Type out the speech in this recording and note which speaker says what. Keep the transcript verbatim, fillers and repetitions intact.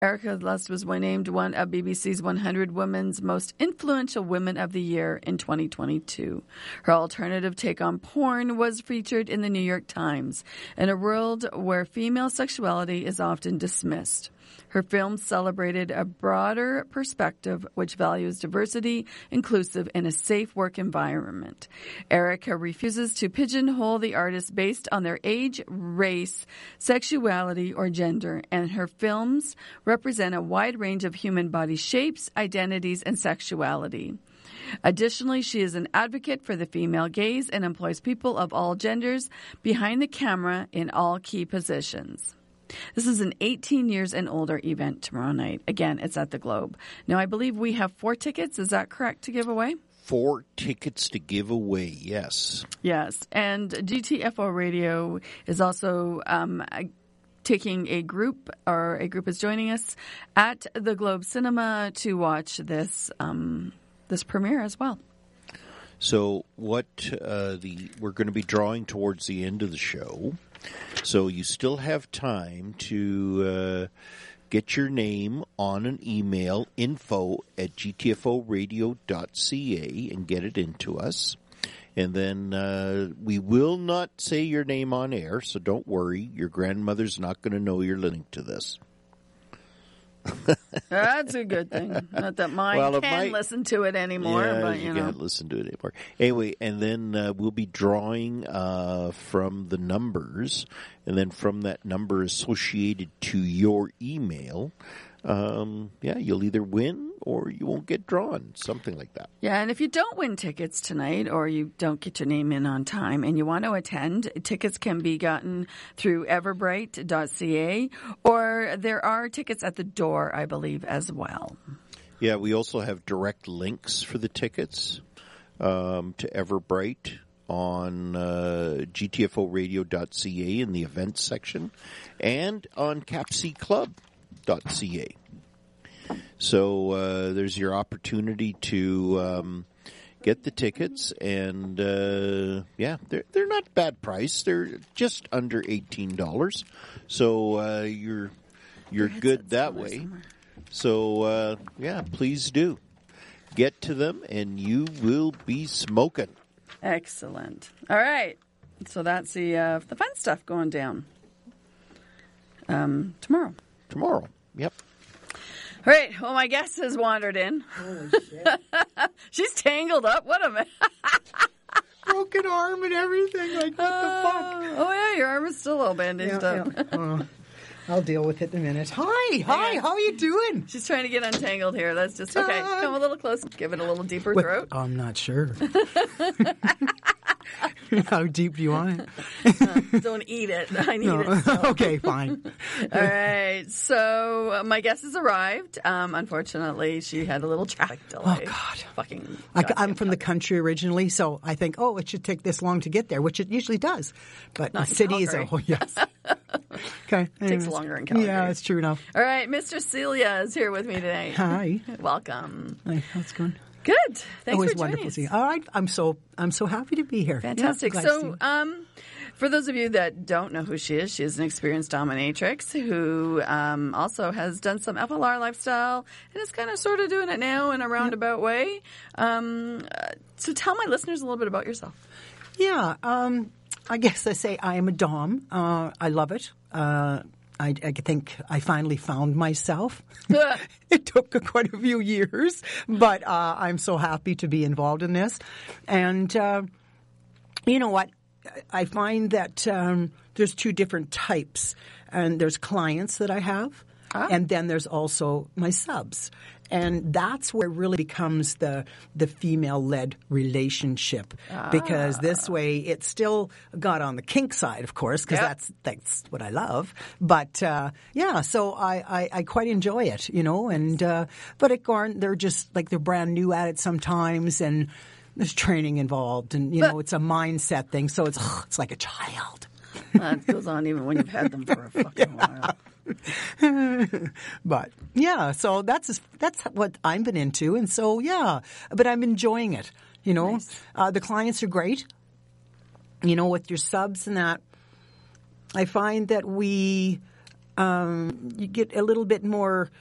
Speaker 1: Erica Lust was named one of B B C's one hundred Women's Most Influential Women of the Year in twenty twenty-two. Her alternative take on porn was featured in the New York Times, in a world where female sexuality is often dismissed. Her films celebrated a broader perspective which values diversity, inclusive, and a safe work environment. Erica refuses to pigeonhole the artist based on their age, race, sexuality, or gender, and her films represent a wide range of human body shapes, identities, and sexuality. Additionally, she is an advocate for the female gaze and employs people of all genders behind the camera in all key positions. This is an eighteen years and older event tomorrow night. Again, it's at the Globe. Now, I believe we have four tickets. Is that correct to give away?
Speaker 2: Four tickets to give away, yes.
Speaker 1: Yes. And G T F O Radio is also um, taking a group, or a group is joining us at the Globe Cinema to watch this um, this premiere as well.
Speaker 2: So what uh, the we're going to be drawing towards the end of the show. So you still have time to uh, get your name on an email, info at g t f o radio dot c a, and get it into us. And then uh, we will not say your name on air, so don't worry. Your grandmother's not going to know you're listening to this.
Speaker 1: That's a good thing. Not that mine
Speaker 2: well,
Speaker 1: can
Speaker 2: might,
Speaker 1: listen to it anymore,
Speaker 2: yeah,
Speaker 1: but
Speaker 2: you,
Speaker 1: you know.
Speaker 2: can't listen to it anymore. Anyway, and then uh, we'll be drawing uh, from the numbers, and then from that number associated to your email, um, yeah, you'll either win or you won't get drawn, something like that.
Speaker 1: Yeah, and if you don't win tickets tonight, or you don't get your name in on time and you want to attend, tickets can be gotten through everbright dot c a, or there are tickets at the door, I believe, as well.
Speaker 2: Yeah, we also have direct links for the tickets um, to Everbright on uh, g t f o radio dot c a in the events section, and on cap c club dot c a. So uh, there's your opportunity to um, get the tickets, and uh, yeah, they're they're not bad price. They're just under eighteen dollars, so uh, you're you're good that way. Somewhere. So uh, yeah, please do get to them, and you will be smoking.
Speaker 1: Excellent. All right, so that's the uh, the fun stuff going down um, tomorrow.
Speaker 2: Tomorrow, yep.
Speaker 1: All right. Well, my guest has wandered in.
Speaker 3: Holy shit.
Speaker 1: She's tangled up. What a minute.
Speaker 3: Broken arm and everything. Like, what uh, the fuck?
Speaker 1: Oh, yeah. Your arm is still all bandaged
Speaker 3: yeah,
Speaker 1: up.
Speaker 3: Yeah. Uh, I'll deal with it in a minute. Hi. Hi. How are you doing?
Speaker 1: She's trying to get untangled here. That's just okay. Come a little close. Give it a little deeper
Speaker 3: what?
Speaker 1: throat.
Speaker 3: I'm not sure. How deep do you want it?
Speaker 1: uh, don't eat it. I need
Speaker 3: no.
Speaker 1: it. So.
Speaker 3: Okay, fine.
Speaker 1: All right. So uh, my guest has arrived. Um, unfortunately, she had a little traffic delay.
Speaker 3: Oh, God.
Speaker 1: Fucking
Speaker 3: I, I'm from the country originally, so I think, oh, it should take this long to get there, which it usually does. But
Speaker 1: Not
Speaker 3: the city is,
Speaker 1: Calgary.
Speaker 3: oh, yes. Okay.
Speaker 1: It takes longer in Calgary.
Speaker 3: Yeah, it's true enough.
Speaker 1: All right. Mister Celia is here with me today.
Speaker 3: Hi.
Speaker 1: Welcome.
Speaker 3: Hi, how's it going?
Speaker 1: Good. Thanks
Speaker 3: Always
Speaker 1: for
Speaker 3: wonderful
Speaker 1: joining us.
Speaker 3: to see you. All right, I'm so I'm so happy to be here.
Speaker 1: Fantastic.
Speaker 3: Yeah,
Speaker 1: so, um, for those of you that don't know who she is, she is an experienced dominatrix who um, also has done some F L R lifestyle and is kind of sort of doing it now in a roundabout yep. way. Um, uh, so, tell my listeners a little bit about yourself.
Speaker 3: Yeah, um, I guess I say I am a dom. Uh, I love it. Uh, I, I think I finally found myself. It took quite a few years, but uh, I'm so happy to be involved in this. And uh, you know what? I find that um, there's two different types. And there's clients that I have, ah. and then there's also my subs. And that's where it really becomes the the female-led relationship, ah. because this way it's still got on the kink side, of course, because yep. that's that's what I love. But uh, yeah, so I, I, I quite enjoy it, you know. And uh, but at Garn, they're just like they're brand new at it sometimes, and there's training involved, and you but, know it's a mindset thing. So it's ugh, it's like a child.
Speaker 1: That goes on even when you've had them for a fucking yeah. while.
Speaker 3: But yeah, so that's that's what I've been into, and so yeah, but I'm enjoying it. You know, nice. uh, the clients are great. You know, with your subs and that, I find that we um, you get a little bit more